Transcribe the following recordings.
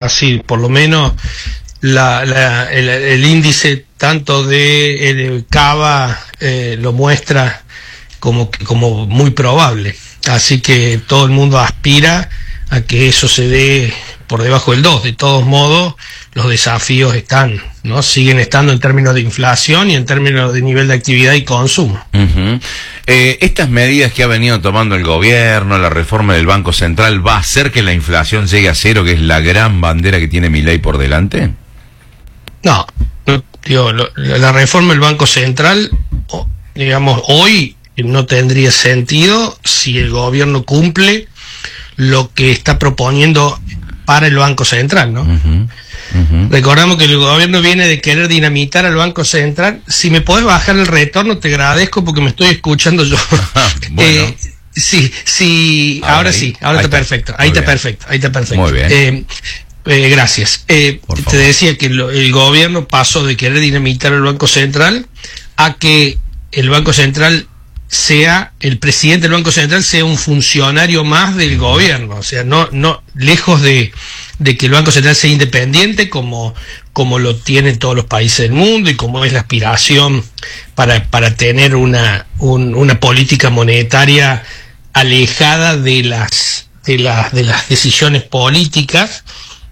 así, por lo menos el índice tanto de Cava lo muestra como muy probable. Así que todo el mundo aspira a que eso se dé por debajo del 2. De todos modos, los desafíos están, ¿no? Siguen estando en términos de inflación y en términos de nivel de actividad y consumo. Estas medidas que ha venido tomando el gobierno, la reforma del Banco Central, ¿va a hacer que la inflación llegue a cero, que es la gran bandera que tiene Milei por delante? No, digo, la reforma del Banco Central, digamos, hoy no tendría sentido si el gobierno cumple lo que está proponiendo para el Banco Central, ¿no? Recordamos que el gobierno viene de querer dinamitar al Banco Central. Si me podés bajar el retorno, te agradezco porque me estoy escuchando yo. Bueno. Sí, ahora sí, ahora está perfecto. Ahí está perfecto. Muy bien. Gracias. Te decía que el gobierno pasó de querer dinamitar el Banco Central a que el Banco Central el presidente del Banco Central sea un funcionario más del gobierno. O sea, no lejos de que el Banco Central sea independiente como lo tienen todos los países del mundo y como es la aspiración para tener una política monetaria alejada de las decisiones políticas.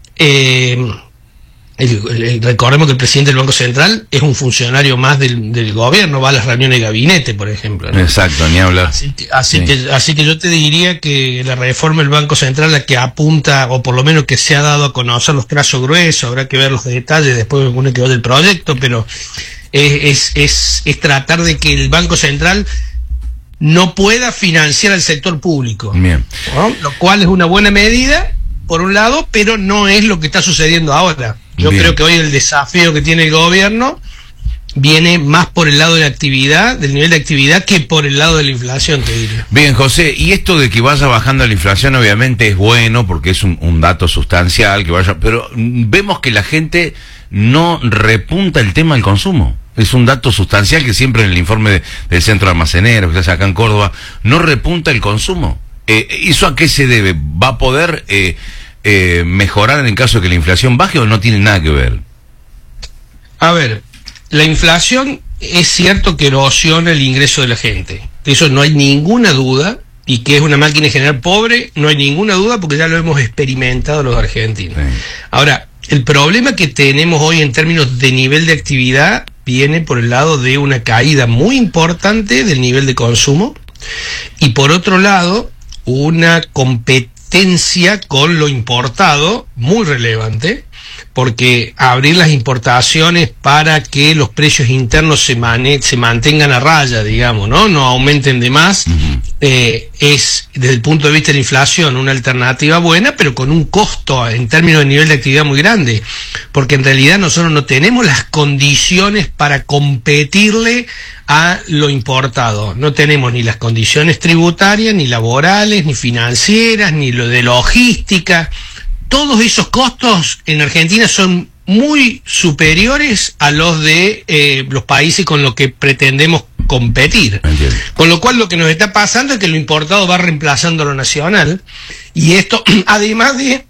Recordemos que el presidente del Banco Central es un funcionario más del gobierno, va a las reuniones de gabinete, por ejemplo, ¿no? Exacto, ni hablar. Así que yo te diría que la reforma del Banco Central, la que apunta, o por lo menos que se ha dado a conocer los trazos gruesos, habrá que ver los detalles después uno que va del proyecto, pero es tratar de que el Banco Central no pueda financiar al sector público. Bien. ¿No? Lo cual es una buena medida, por un lado, pero no es lo que está sucediendo ahora. Yo creo que hoy el desafío que tiene el gobierno viene más por el lado de la actividad, del nivel de actividad, que por el lado de la inflación, te diría. Bien, José, y esto de que vaya bajando la inflación obviamente es bueno porque es un dato sustancial, pero vemos que la gente no repunta el tema del consumo. Es un dato sustancial que siempre en el informe del Centro de Almaceneros, que se hace acá en Córdoba, no repunta el consumo. ¿Eso a qué se debe? ¿Va a poder mejorar en el caso de que la inflación baje o no tiene nada que ver? A ver, la inflación es cierto que erosiona el ingreso de la gente. De eso no hay ninguna duda, y que es una máquina de generar pobre, no hay ninguna duda porque ya lo hemos experimentado los argentinos. Sí. Ahora, el problema que tenemos hoy en términos de nivel de actividad viene por el lado de una caída muy importante del nivel de consumo y por otro lado una competencia con lo importado muy relevante, porque abrir las importaciones para que los precios internos se mantengan a raya, digamos, no aumenten de más, es desde el punto de vista de la inflación una alternativa buena, pero con un costo en términos de nivel de actividad muy grande, porque en realidad nosotros no tenemos las condiciones para competirle a lo importado. No tenemos ni las condiciones tributarias, ni laborales, ni financieras, ni lo de logística. Todos esos costos en Argentina son muy superiores a los de los países con los que pretendemos competir. Entiendo. Con lo cual lo que nos está pasando es que lo importado va reemplazando lo nacional, y esto además de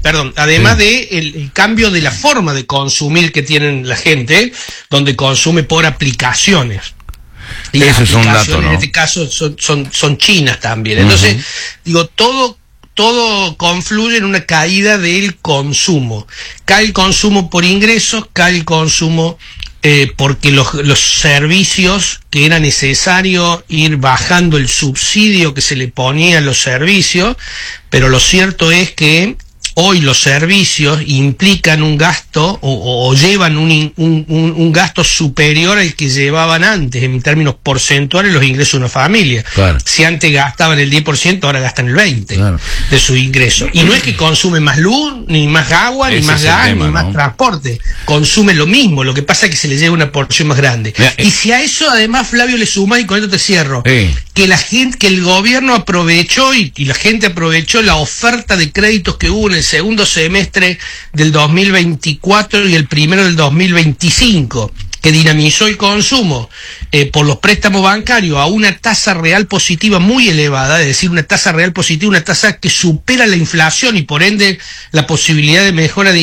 el cambio de la forma de consumir que tienen la gente, donde consume por aplicaciones. Y eso es un dato, ¿no? En este caso son chinas también. Entonces, digo, todo confluye en una caída del consumo. Cae el consumo por ingresos, cae el consumo porque los servicios, que era necesario ir bajando el subsidio que se le ponía a los servicios, pero lo cierto es que hoy los servicios implican un gasto o llevan un gasto superior al que llevaban antes en términos porcentuales los ingresos de una familia. Claro. Si antes gastaban el 10%, ahora gastan el 20% de su ingreso. Y no es que consumen más luz, ni más agua, ni más gas, ni más transporte. Consumen lo mismo, lo que pasa es que se les lleva una porción más grande. Y si a eso además, Flavio, le suma, y con esto te cierro, que el gobierno aprovechó y la gente aprovechó la oferta de créditos que hubo en el segundo semestre del 2024 y el primero del 2025, que dinamizó el consumo por los préstamos bancarios a una tasa real positiva muy elevada, es decir, una tasa real positiva, una tasa que supera la inflación y por ende la posibilidad de mejora de